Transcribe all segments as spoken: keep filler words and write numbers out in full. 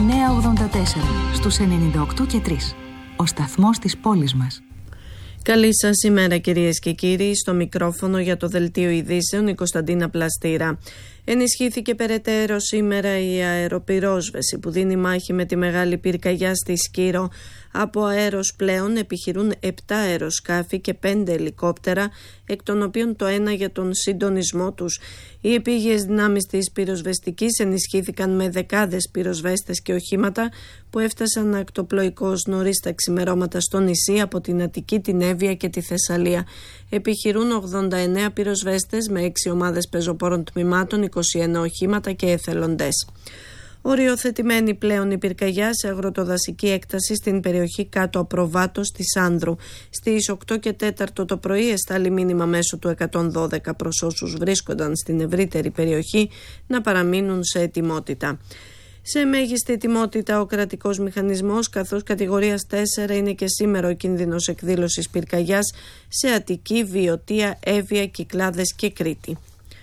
εννιά ογδόντα τέσσερα στους ενενήντα οκτώ και τρία. Ο σταθμός της πόλης μας. Καλή σας ημέρα κυρίες και κύριοι, στο μικρόφωνο για το Δελτίο Ειδήσεων η Κωνσταντίνα Πλαστήρα. Ενισχύθηκε περαιτέρω σήμερα η αεροπυρόσβεση που δίνει μάχη με τη μεγάλη πυρκαγιά στη Σκύρο. Από αέρος πλέον επιχειρούν επτά αεροσκάφη και πέντε ελικόπτερα, εκ των οποίων το ένα για τον συντονισμό τους. Οι επίγειες δυνάμεις της πυροσβεστικής ενισχύθηκαν με δεκάδες πυροσβέστες και οχήματα που έφτασαν ακτοπλοϊκώς νωρίς τα ξημερώματα στο νησί από την Αττική, την Εύβοια και τη Θεσσαλία. Επιχειρούν ογδόντα εννέα πυροσβέστες με έξι ομάδες πεζοπόρων τμήματων, είκοσι ένα οχήματα και εθελοντές. Οριοθετημένη πλέον η πυρκαγιά σε αγροτοδασική έκταση στην περιοχή κάτω Απροβάτος της Άνδρου. Στις οκτώ και τέσσερα το πρωί εστάλει μήνυμα μέσω του εκατόν δώδεκα προς όσους βρίσκονταν στην ευρύτερη περιοχή να παραμείνουν σε ετοιμότητα. Σε μέγιστη ετοιμότητα ο κρατικός μηχανισμός, καθώς κατηγορίας τέσσερα είναι και σήμερα ο κίνδυνος εκδήλωσης πυρκαγιάς σε Αττική, Βιωτία, Εύβοια, Κυκλάδες και Κρήτη.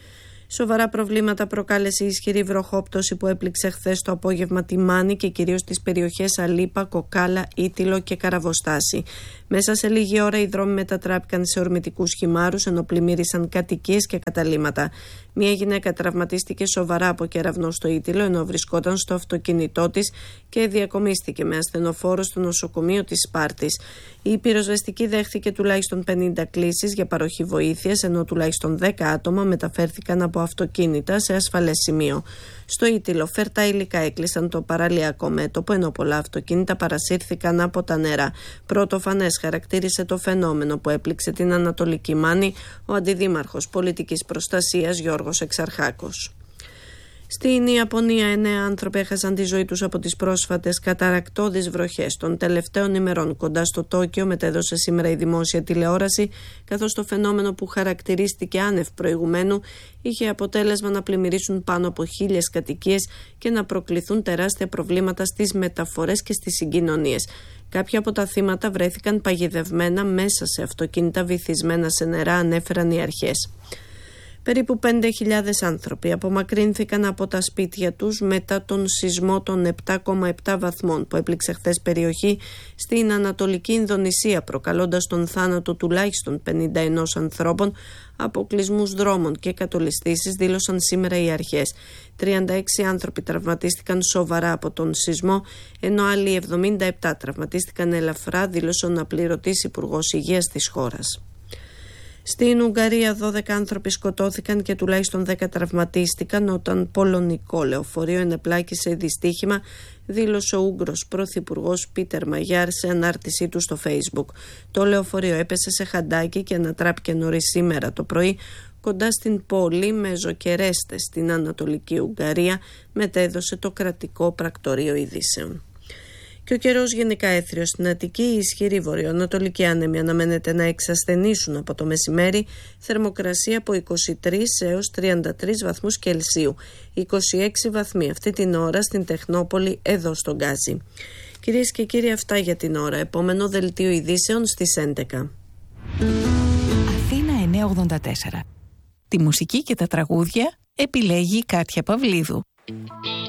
Σοβαρά προβλήματα προκάλεσε η ισχυρή βροχόπτωση που έπληξε χθες το απόγευμα τη Μάνη και κυρίως τις περιοχές Αλίπα, Κοκάλα, Ήτυλο και Καραβοστάση. Μέσα σε λίγη ώρα οι δρόμοι μετατράπηκαν σε ορμητικούς χυμάρους, ενώ πλημμύρισαν κατοικίες και καταλύματα. Μια γυναίκα τραυματίστηκε σοβαρά από κεραυνό στο Ήτυλο, ενώ βρισκόταν στο αυτοκίνητό της και διακομίστηκε με ασθενοφόρο στο νοσοκομείο της Σπάρτης. Η πυροσβεστική δέχθηκε τουλάχιστον πενήντα κλήσεις για παροχή βοήθειας, ενώ τουλάχιστον δέκα άτομα μεταφέρθηκαν από αυτοκίνητα σε ασφαλές σημείο. Στο Ήτυλο, φέρτα υλικά έκλεισαν το παραλιακό μέτωπο, ενώ πολλά αυτοκίνητα παρασύρθηκαν από τα νερά. Πρωτοφανές χαρακτήρισε το φαινόμενο που έπληξε την Ανατολική Μάνη ο Αντιδήμαρχος Πολιτικής Προστασίας Γιώργος Εξαρχάκος. Στην Ιαπωνία, εννέα άνθρωποι έχασαν τη ζωή τους από τις πρόσφατες καταρρακτώδεις βροχές των τελευταίων ημερών κοντά στο Τόκιο, μετέδωσε σήμερα η δημόσια τηλεόραση, καθώς το φαινόμενο που χαρακτηρίστηκε άνευ προηγουμένου είχε αποτέλεσμα να πλημμυρίσουν πάνω από χίλιες κατοικίες και να προκληθούν τεράστια προβλήματα στις μεταφορές και στις συγκοινωνίες. Κάποια από τα θύματα βρέθηκαν παγιδευμένα μέσα σε αυτοκίνητα βυθισμένα σε νερά, ανέφεραν οι αρχές. Περίπου πέντε χιλιάδες άνθρωποι απομακρύνθηκαν από τα σπίτια τους μετά τον σεισμό των επτά κόμμα επτά βαθμών που έπληξε χθες περιοχή στην Ανατολική Ινδονησία, προκαλώντας τον θάνατο τουλάχιστον πενήντα ένα ανθρώπων. Αποκλεισμούς δρόμων και κατολιστήσεις δήλωσαν σήμερα οι αρχές. τριάντα έξι άνθρωποι τραυματίστηκαν σοβαρά από τον σεισμό, ενώ άλλοι εβδομήντα επτά τραυματίστηκαν ελαφρά, δήλωσε ο αναπληρωτής Υπουργός Υγείας της χώρας. Στην Ουγγαρία δώδεκα άνθρωποι σκοτώθηκαν και τουλάχιστον δέκα τραυματίστηκαν όταν πολωνικό λεωφορείο ενεπλάκησε δυστύχημα, δήλωσε ο Ούγγρος Πρωθυπουργός Πίτερ Μαγιάρ σε ανάρτησή του στο Facebook. Το λεωφορείο έπεσε σε χαντάκι και ανατράπηκε νωρίς σήμερα το πρωί κοντά στην πόλη Μεζοκερέστες στην Ανατολική Ουγγαρία, μετέδωσε το κρατικό πρακτορείο ειδήσεων. Και ο καιρός γενικά έθριος στην Αττική, οι ισχυροί βορειοανατολικοί άνεμοι αναμένεται να εξασθενήσουν από το μεσημέρι, θερμοκρασία από είκοσι τρεις έως τριάντα τρεις βαθμούς Κελσίου, είκοσι έξι βαθμοί αυτή την ώρα στην Τεχνόπολη εδώ στον Γκάζι. Κυρίες και κύριοι, αυτά για την ώρα. Επόμενο δελτίο ειδήσεων στις έντεκα. Αθήνα εννιακόσια ογδόντα τέσσερα. Τη μουσική και τα τραγούδια επιλέγει η Κάτια Παυλίδου.